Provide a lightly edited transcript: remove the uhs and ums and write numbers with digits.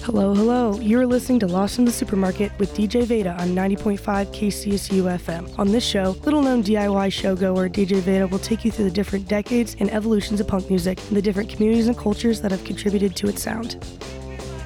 Hello, hello. You're listening to Lost in the Supermarket with DJ Veda on 90.5 KCSU FM. On this show, little-known DIY showgoer DJ Veda will take you through the different decades and evolutions of punk music and the different communities and cultures that have contributed to its sound.